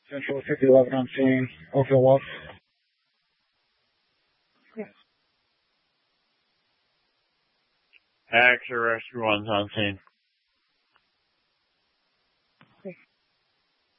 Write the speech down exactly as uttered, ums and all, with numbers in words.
Central fifty eleven on scene, Oakville Wolf. Extra Rescue one's on scene.